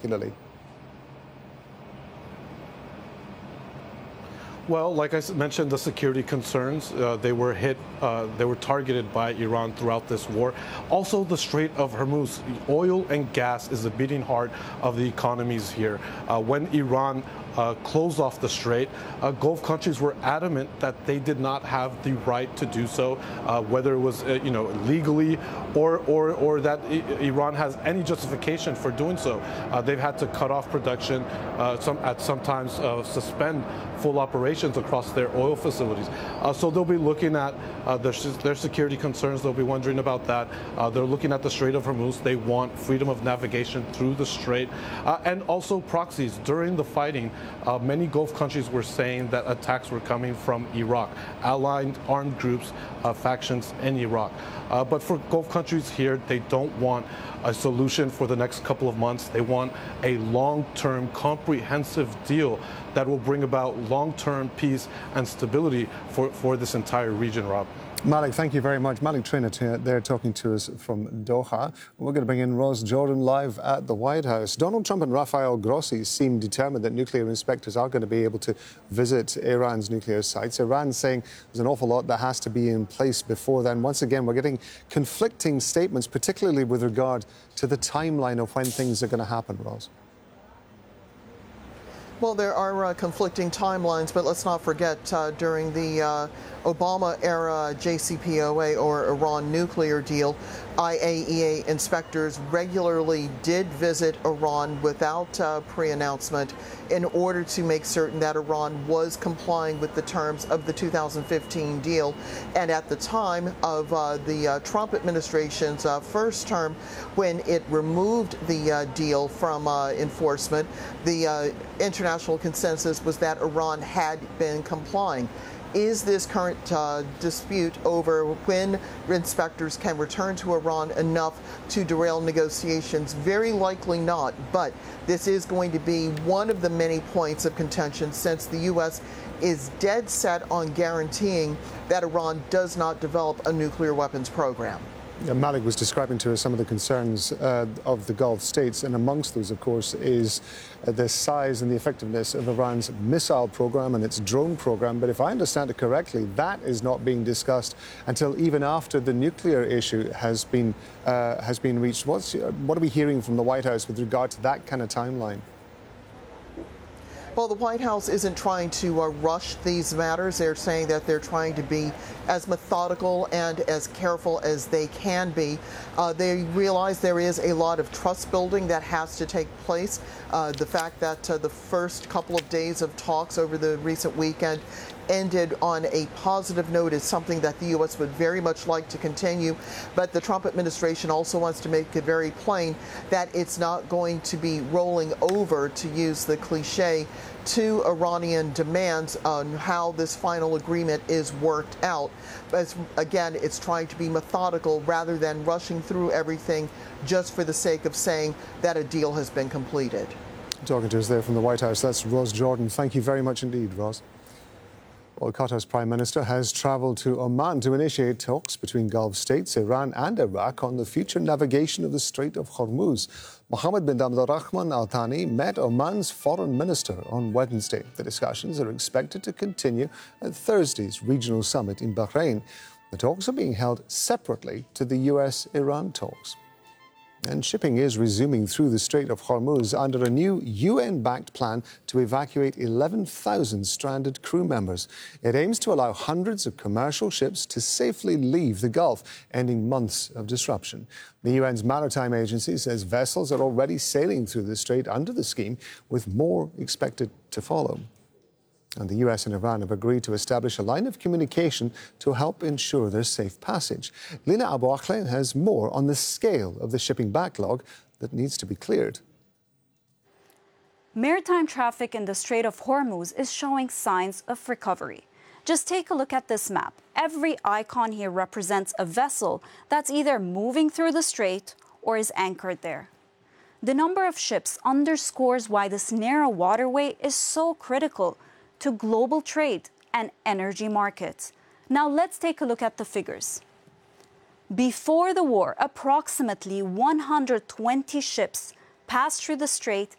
particularly? Well, like I mentioned, the security concerns, they were targeted by Iran throughout this war. Also, the Strait of Hormuz, oil and gas is the beating heart of the economies here. When Iran closed off the strait, Gulf countries were adamant that they did not have the right to do so, whether it was legally or that Iran has any justification for doing so. They've had to cut off production, sometimes suspend full operations across their oil facilities. So they'll be looking at their security concerns. They'll be wondering about that. They're looking at the Strait of Hormuz. They want freedom of navigation through the strait, and also proxies. During the fighting, many Gulf countries were saying that attacks were coming from Iraq, allied armed groups, factions in Iraq. But for Gulf countries here, they don't want a solution for the next couple of months. They want a long-term, comprehensive deal that will bring about long-term peace and stability for this entire region, Rob. Malik, thank you very much. Malik Trinit there talking to us from Doha. We're going to bring in Ross Jordan live at the White House. Donald Trump and Rafael Grossi seem determined that nuclear inspectors are going to be able to visit Iran's nuclear sites. Iran's saying there's an awful lot that has to be in place before then. Once again, we're getting conflicting statements, particularly with regard to the timeline of when things are going to happen, Ross. Well, there are conflicting timelines, but let's not forget during the Obama-era JCPOA or Iran nuclear deal, IAEA inspectors regularly did visit Iran without pre-announcement in order to make certain that Iran was complying with the terms of the 2015 deal. And at the time of the Trump administration's first term, when it removed the deal from enforcement, the international consensus was that Iran had been complying. Is this current dispute over when inspectors can return to Iran enough to derail negotiations? Very likely not, but this is going to be one of the many points of contention since the U.S. is dead set on guaranteeing that Iran does not develop a nuclear weapons program. Malik was describing to us some of the concerns of the Gulf states, and amongst those, of course, is the size and the effectiveness of Iran's missile program and its drone program. But if I understand it correctly, that is not being discussed until even after the nuclear issue has been reached. What are we hearing from the White House with regard to that kind of timeline? Well, the White House isn't trying to rush these matters. They're saying that they're trying to be as methodical and as careful as they can be. They realize there is a lot of trust building that has to take place. The fact that the first couple of days of talks over the recent weekend ended on a positive note is something that the U.S. would very much like to continue. But the Trump administration also wants to make it very plain that it's not going to be rolling over, to use the cliche, to Iranian demands on how this final agreement is worked out. But again, it's trying to be methodical rather than rushing through everything just for the sake of saying that a deal has been completed. Talking to us there from the White House, that's Ross Jordan. Thank you very much indeed, Ross. Well, Qatar's Prime Minister has travelled to Oman to initiate talks between Gulf states, Iran and Iraq on the future navigation of the Strait of Hormuz. Mohammed bin Abdulrahman Al Thani met Oman's foreign minister on Wednesday. The discussions are expected to continue at Thursday's regional summit in Bahrain. The talks are being held separately to the US-Iran talks. And shipping is resuming through the Strait of Hormuz under a new UN-backed plan to evacuate 11,000 stranded crew members. It aims to allow hundreds of commercial ships to safely leave the Gulf, ending months of disruption. The UN's maritime agency says vessels are already sailing through the strait under the scheme, with more expected to follow. And the US and Iran have agreed to establish a line of communication to help ensure their safe passage. Lina Abu Akleh has more on the scale of the shipping backlog that needs to be cleared. Maritime traffic in the Strait of Hormuz is showing signs of recovery. Just take a look at this map. Every icon here represents a vessel that's either moving through the strait or is anchored there. The number of ships underscores why this narrow waterway is so critical to global trade and energy markets. Now let's take a look at the figures. Before the war, approximately 120 ships passed through the strait